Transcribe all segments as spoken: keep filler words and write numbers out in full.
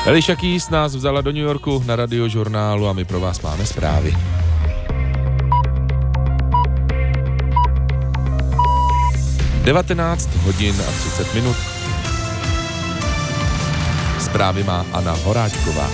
Alicia Keys nás vzala do New Yorku na Radiožurnálu a my pro vás máme zprávy. devatenáct hodin a třicet minut. Zprávy má Anna Horáčková.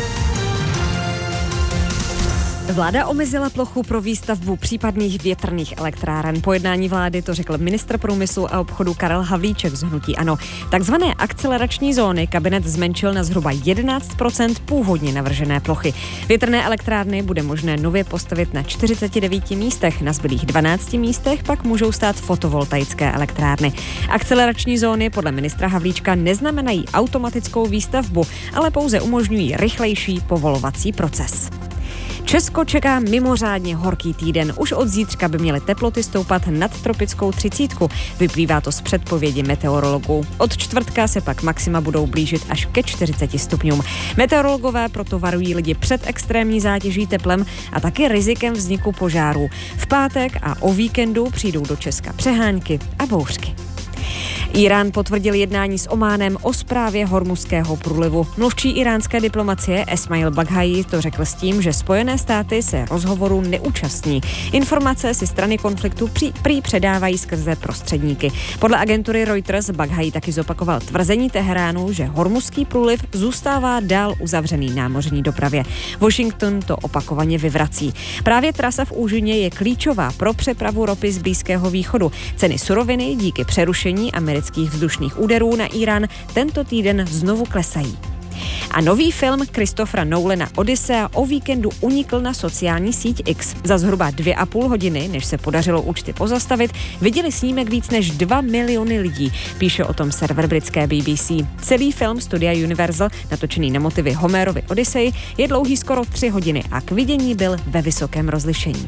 Vláda omezila plochu pro výstavbu případných větrných elektráren. Po jednání vlády to řekl ministr průmyslu a obchodu Karel Havlíček z hnutí ANO. Takzvané akcelerační zóny kabinet zmenšil na zhruba jedenáct procent původně navržené plochy. Větrné elektrárny bude možné nově postavit na čtyřiceti devíti místech, na zbylých dvanácti místech pak můžou stát fotovoltaické elektrárny. Akcelerační zóny podle ministra Havlíčka neznamenají automatickou výstavbu, ale pouze umožňují rychlejší povolovací proces. Česko čeká mimořádně horký týden. Už od zítřka by měly teploty stoupat nad tropickou třicítku. Vyplývá to z předpovědi meteorologů. Od čtvrtka se pak maxima budou blížit až ke čtyřiceti stupňům. Meteorologové proto varují lidi před extrémní zátěží teplem a taky rizikem vzniku požárů. V pátek a o víkendu přijdou do Česka přehánky a bouřky. Irán potvrdil jednání s Ománem o správě Hormuzského průlivu. Mluvčí iránské diplomacie Esmail Baghaji to řekl s tím, že Spojené státy se rozhovoru neúčastní. Informace si strany konfliktu při, prý předávají skrze prostředníky. Podle agentury Reuters Baghaji taky zopakoval tvrzení Teheránu, že Hormuzský průliv zůstává dál uzavřený námořní dopravě. Washington to opakovaně vyvrací. Právě trasa v úžině je klíčová pro přepravu ropy z Blízkého východu. Ceny suroviny díky přerušení amerických vzdušných úderů na Irán tento týden znovu klesají. A nový film Christophera Nolana Odyssea o víkendu unikl na sociální síť X. Za zhruba dvě a půl hodiny, než se podařilo účty pozastavit, viděli snímek víc než dva miliony lidí, píše o tom server britské B B C. Celý film studia Universal, natočený na motivy Homerovy Odyssey, je dlouhý skoro tři hodiny a k vidění byl ve vysokém rozlišení.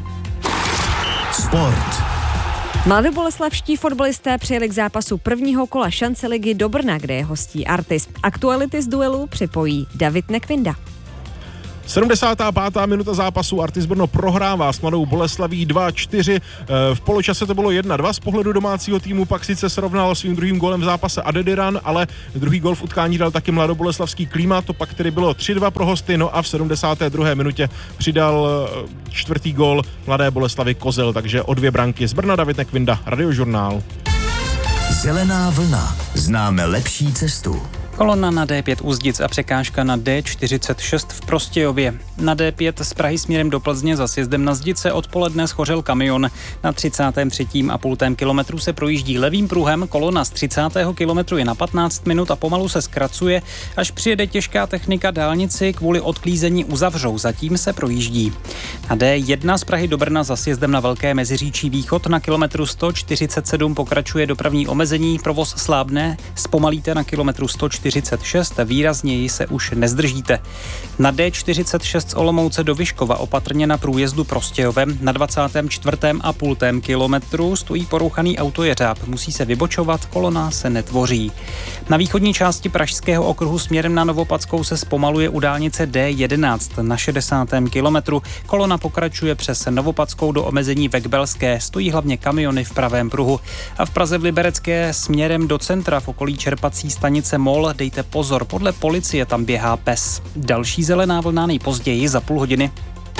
Sport. Mladoboleslavští fotbalisté přijeli k zápasu prvního kola šance ligy do Brna, kde je hostí Artis. Aktuality z duelu připojí David Nekvinda. sedmdesátá pátá minuta zápasu. Artis Brno prohrává s Mladou Boleslaví dva čtyři. V poločase to bylo jedna dva. Z pohledu domácího týmu pak sice srovnal svým druhým gólem v zápase Adediran, ale druhý gól v utkání dal taky mladoboleslavský Klíma. To pak tedy bylo tři dva pro hosty. No a v sedmdesáté druhé minutě přidal čtvrtý gól Mladé Boleslavy Kozel, takže o dvě branky z Brna. David Nekvinda, Radiožurnál. Zelená vlna. Známe lepší cestu. Kolona na D pět Úzdic a překážka na D čtyřicet šest v Prostějově. Na D pět z Prahy směrem do Plzně za sjezdem na Zdice odpoledne schořel kamion. Na třicátém třetím a půl kilometru se projíždí levým pruhem, kolona z třicátého kilometru je na patnáct minut a pomalu se zkracuje, až přijede těžká technika dálnici kvůli odklízení uzavřou, zatím se projíždí. Na D jedna z Prahy do Brna za sjezdem na Velké Meziříčí východ na kilometru sto čtyřicet sedm pokračuje dopravní omezení, provoz slábne, zpomalíte na kilometru sto čtyřicet šest, výrazněji se už nezdržíte. Na D čtyřicet šest z Olomouce do Vyškova opatrně na průjezdu Prostějovem na dvacátém čtvrtém a půl kilometru stojí porouchaný autojeřáb, musí se vybočovat, kolona se netvoří. Na východní části Pražského okruhu směrem na Novopadskou se zpomaluje u dálnice D jedenáct na šedesátém kilometru, kolona pokračuje přes Novopadskou do omezení Vekbelské, stojí hlavně kamiony v pravém pruhu. A v Praze v Liberecké směrem do centra v okolí čerpací stanice Mol dejte pozor, podle policie tam běhá pes. Další zelená vlna nejpozději za půl hodiny.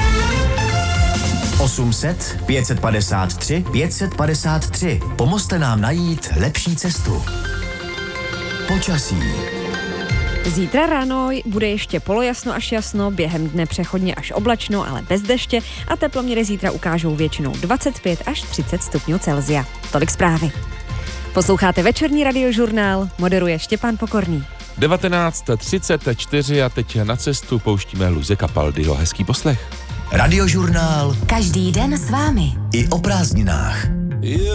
osm set pět set padesát tři pět set padesát tři. Pomozte nám najít lepší cestu. Počasí. Zítra ráno bude ještě polojasno až jasno, během dne přechodně až oblačno, ale bez deště a teploměry zítra ukážou většinou dvacet pět až třicet stupňů Celsia. Tolik zprávy. Posloucháte večerní Radiožurnál, moderuje Štěpán Pokorný. devatenáct třicet čtyři a teď na cestu pouštíme Luise Capaldiho. Hezký poslech. Radiožurnál. Každý den s vámi. I o prázdninách. Je